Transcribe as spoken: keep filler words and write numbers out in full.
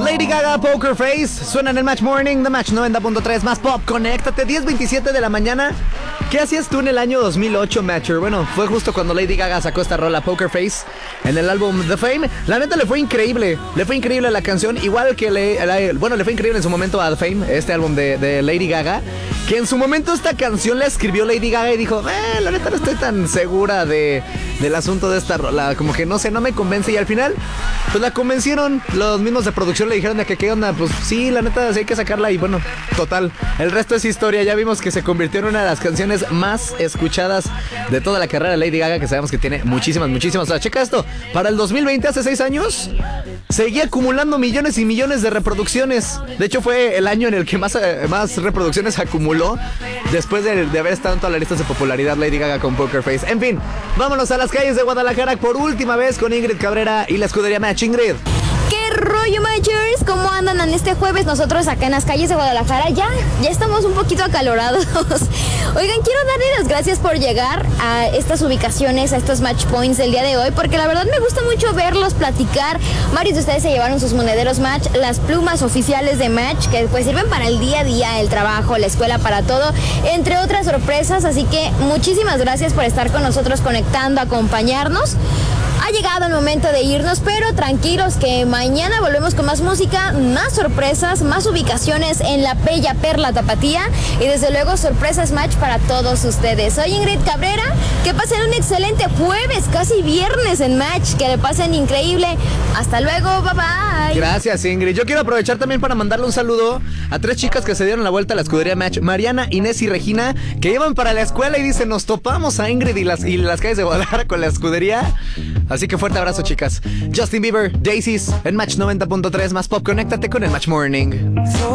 Lady Gaga, Poker Face, suena en el Match Morning, The Match noventa punto tres más Pop, conéctate, diez veintisiete de la mañana. ¿Qué hacías tú en el año dos mil ocho, Matcher? Bueno, fue justo cuando Lady Gaga sacó esta rola, Poker Face, en el álbum The Fame. La neta le fue increíble, le fue increíble la canción, igual que le, la, bueno, le fue increíble en su momento a The Fame, este álbum de, de Lady Gaga, que en su momento esta canción la escribió Lady Gaga y dijo, eh, la neta no estoy tan segura de, del asunto de esta rola, como que no sé, no me convence, y al final, pues la convencieron, los mismos de producción le dijeron de que qué onda, pues sí, la neta sí hay que sacarla, y bueno, total, el resto es historia. Ya vimos que se convirtió en una de las canciones más escuchadas de toda la carrera de Lady Gaga, que sabemos que tiene muchísimas, muchísimas. O sea, checa esto, para el dos mil veinte, hace seis años, seguía acumulando millones y millones de reproducciones. De hecho, fue el año en el que más, más reproducciones acumuló después de, de haber estado en todas las listas de popularidad Lady Gaga con Poker Face. En fin, vámonos a las calles de Guadalajara por última vez con Ingrid Cabrera y la escudería Match. Ingrid. ¿Qué rollo, Matchers? ¿Cómo andan en este jueves? Nosotros acá en las calles de Guadalajara ya, ya estamos un poquito acalorados. Oigan, quiero darle las gracias por llegar a estas ubicaciones, a estos match points del día de hoy, porque la verdad me gusta mucho verlos, platicar. Varios de ustedes se llevaron sus monederos Match, las plumas oficiales de Match, que pues sirven para el día a día, el trabajo, la escuela, para todo, entre otras sorpresas. Así que muchísimas gracias por estar con nosotros conectando, acompañarnos. Ha llegado el momento de irnos, pero tranquilos que mañana volvemos con más música, más sorpresas, más ubicaciones en la bella perla tapatía y desde luego sorpresas Match para todos ustedes. Soy Ingrid Cabrera, que pasen un excelente jueves, casi viernes en Match, que le pasen increíble. Hasta luego, bye bye. Gracias, Ingrid. Yo quiero aprovechar también para mandarle un saludo a tres chicas que se dieron la vuelta a la escudería Match, Mariana, Inés y Regina, que iban para la escuela y dicen, nos topamos a Ingrid y las, y las calles de Guadalajara con la escudería. Así que fuerte abrazo, chicas. Justin Bieber, Daisies, en Match noventa punto tres más Pop. Conéctate con el Match Morning.